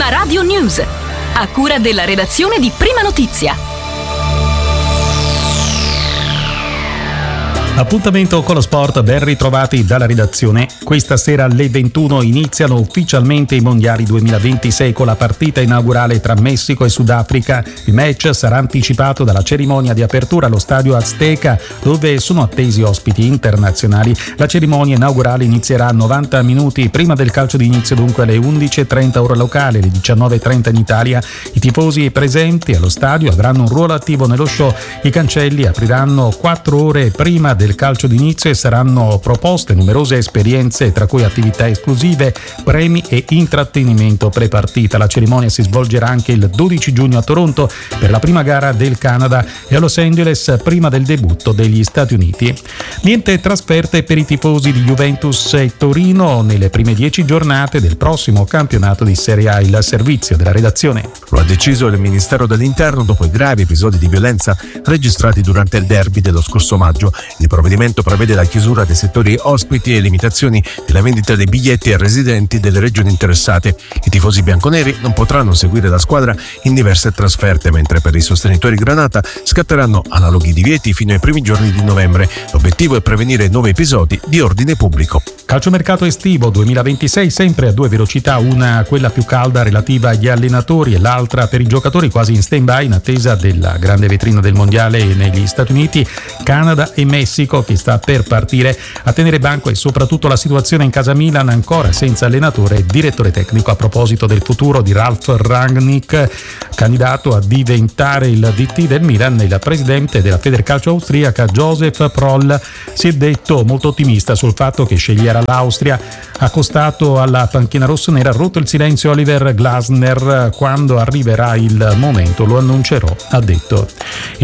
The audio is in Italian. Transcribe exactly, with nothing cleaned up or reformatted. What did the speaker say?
La Radio News, a cura della redazione di Prima Notizia. Appuntamento con lo sport, ben ritrovati dalla redazione. Questa sera alle ventuno iniziano ufficialmente i mondiali duemilaventisei con la partita inaugurale tra Messico e Sudafrica. Il match sarà anticipato dalla cerimonia di apertura allo stadio Azteca, dove sono attesi ospiti internazionali. La cerimonia inaugurale inizierà a novanta minuti prima del calcio d'inizio, dunque alle undici e trenta ora locale, alle diciannove e trenta in Italia. I tifosi presenti allo stadio avranno un ruolo attivo nello show. I cancelli apriranno quattro ore prima del calcio d'inizio e saranno proposte numerose esperienze, tra cui attività esclusive, premi e intrattenimento prepartita. La cerimonia si svolgerà anche il dodici giugno a Toronto per la prima gara del Canada e a Los Angeles prima del debutto degli Stati Uniti. Niente trasferte per i tifosi di Juventus e Torino nelle prime dieci giornate del prossimo campionato di Serie A. Il servizio della redazione. Lo ha deciso il Ministero dell'Interno dopo i gravi episodi di violenza registrati durante il derby dello scorso maggio. Il provvedimento prevede la chiusura dei settori ospiti e limitazioni della vendita dei biglietti ai residenti delle regioni interessate. I tifosi bianconeri non potranno seguire la squadra in diverse trasferte, mentre per i sostenitori granata scatteranno analoghi divieti fino ai primi giorni di novembre. L'obiettivo è prevenire nuovi episodi di ordine pubblico. Calciomercato estivo duemilaventisei sempre a due velocità, una quella più calda relativa agli allenatori e l'altra per i giocatori quasi in stand-by in attesa della grande vetrina del mondiale negli Stati Uniti, Canada e Messico che sta per partire. A tenere banco e soprattutto la situazione in casa Milan, ancora senza allenatore e direttore tecnico. A proposito del futuro di Ralf Rangnick, candidato a diventare il D T del Milan, il presidente della Federcalcio austriaca Josef Proll si è detto molto ottimista sul fatto che sceglierà l'Austria. Accostato alla panchina rossonera, ha rotto il silenzio Oliver Glasner: quando arriverà il momento lo annuncerò, ha detto.